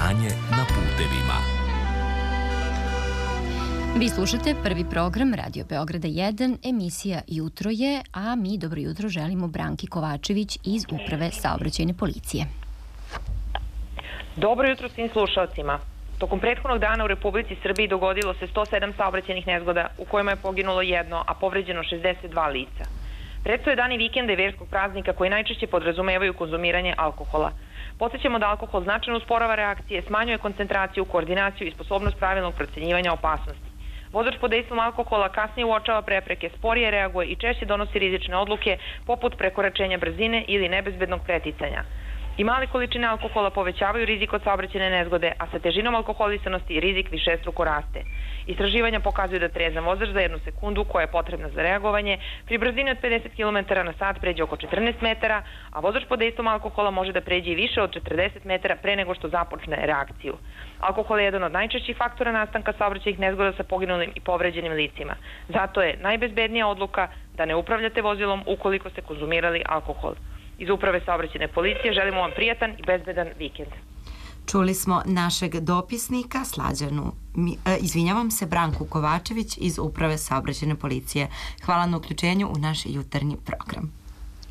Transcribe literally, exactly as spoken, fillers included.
Stanje na putevima. Vi slušate prvi program Radio Beograda jedan, emisija Jutro je, a mi dobro jutro želimo Branki Kovačević iz Uprave saobraćajne policije. Dobro jutro svim slušalcima. Tokom prethodnog dana u Republici Srbiji dogodilo se sto sedam saobraćajnih nezgoda u kojima je poginulo jedno, a povređeno šezdeset dva lica. Predstoje dani vikenda i verskog praznika koji najčešće podrazumevaju konzumiranje alkohola. Podsećamo da alkohol značajno usporava reakcije, smanjuje koncentraciju, koordinaciju i sposobnost pravilnog procenjivanja opasnosti. Vozač pod dejstvom alkohola kasnije uočava prepreke, sporije reaguje i češće donosi rizične odluke poput prekoračenja brzine ili nebezbednog preticanja. I male količine alkohola povećavaju rizik od saobraćajne nezgode, a sa težinom alkoholisanosti rizik višestruko raste. Istraživanja pokazuju da trezan vozač za jednu sekundu koja je potrebna za reagovanje pri brzini od pedeset kilometara na sat pređe oko četrnaest metara, a vozač pod dejstvom alkohola može da pređe i više od četrdeset metara pre nego što započne reakciju. Alkohol je jedan od najčešćih faktora nastanka saobraćajnih nezgoda sa poginulim i povređenim licima. Zato je najbezbednija odluka da ne upravljate vozilom ukoliko ste konzumirali alkohol. Iz Uprave saobraćajne policije želimo vam prijatan i bezbedan vikend. Čuli smo našeg dopisnika Slađanu, e, izvinjavam se, Branku Kovačević iz Uprave saobraćajne policije. Hvala na uključenju u naš jutarnji program.